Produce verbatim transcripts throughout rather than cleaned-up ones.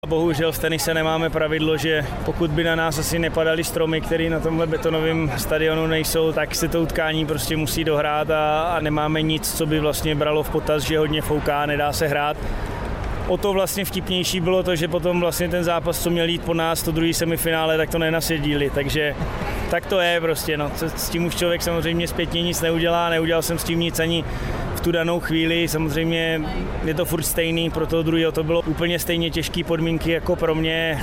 Bohužel v tenise nemáme pravidlo, že pokud by na nás asi nepadaly stromy, které na tomhle betonovém stadionu nejsou, tak se to utkání prostě musí dohrát a, a nemáme nic, co by vlastně bralo v potaz, že hodně fouká, nedá se hrát. O to vlastně vtipnější bylo to, že potom vlastně ten zápas, co měl jít po nás, to druhý semifinále, tak to nenasedíli, takže tak to je prostě, no. S tím už člověk samozřejmě zpětně nic neudělá, neudělal jsem s tím nic ani v tu danou chvíli, samozřejmě je to furt stejný, pro toho druhého to bylo úplně stejně těžké podmínky jako pro mě.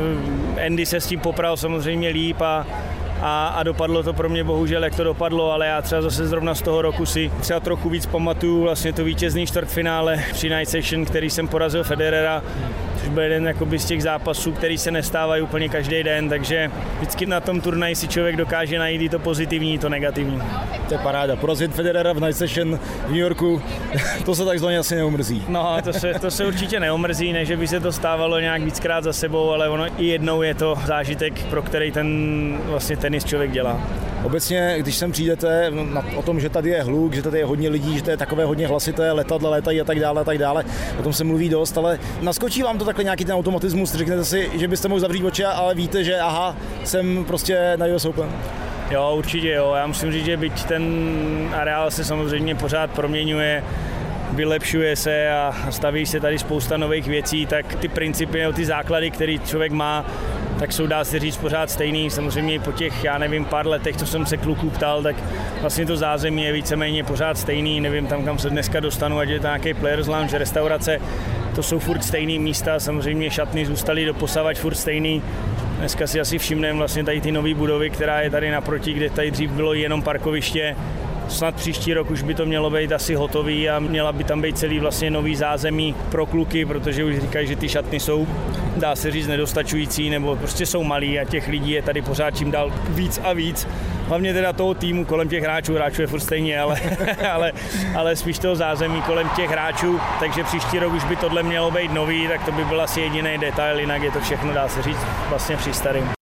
Andy se s tím popral samozřejmě líp a A, a dopadlo to pro mě bohužel, jak to dopadlo, ale já třeba zase zrovna z toho roku si třeba trochu víc pamatuju vlastně to vítězný čtvrtfinále při Night Session, který jsem porazil Federera, což byl jeden jakoby z těch zápasů, který se nestávají úplně každý den, takže vždycky na tom turnaji si člověk dokáže najít i to pozitivní, i to negativní. To je paráda, porazit Federera v Night Session v New Yorku, to se takzvaně asi neumrzí. No, to se, to se určitě neumrzí, ne, že by se to stávalo nějak víckrát za sebou, ale ono i jednou je to zážitek, pro který ten vlastně tenis člověk dělá. Obecně, když sem přijdete na, o tom, že tady je hluk, že tady je hodně lidí, že to je takové hodně hlasité, letadla letají a tak dále a tak dále, o tom se mluví dost, ale naskočí vám to takhle nějaký ten automatismus, řeknete si, že byste mohli zavřít oči, ale víte, že aha, jsem prostě na U S Open. Jo, určitě jo, já musím říct, že byť ten areál se samozřejmě pořád proměňuje, vylepšuje se a staví se tady spousta nových věcí, tak ty principy, ty základy, které člověk má, tak jsou, dá se říct, pořád stejný. Samozřejmě po těch, já nevím, pár letech, co jsem se kluků ptal, tak vlastně to zázemí je víceméně pořád stejný. Nevím tam, kam se dneska dostanu, ať je to nějaký players lounge, restaurace, to jsou furt stejný místa, samozřejmě šatny zůstaly doposavač furt stejný. Dneska si asi všimneme vlastně tady ty nové budovy, která je tady naproti, kde tady dřív bylo jenom parkoviště. Snad příští rok už by to mělo být asi hotový a měla by tam být celý vlastně nový zázemí pro kluky, protože už říkají, že ty šatny jsou, dá se říct, nedostačující nebo prostě jsou malý a těch lidí je tady pořád čím dál víc a víc. Hlavně teda toho týmu kolem těch hráčů, hráčů je furt stejně, ale, ale, ale spíš toho zázemí kolem těch hráčů, takže příští rok už by tohle mělo být nový, tak to by byl asi jediný detail, jinak je to všechno, dá se říct, vlastně při starým.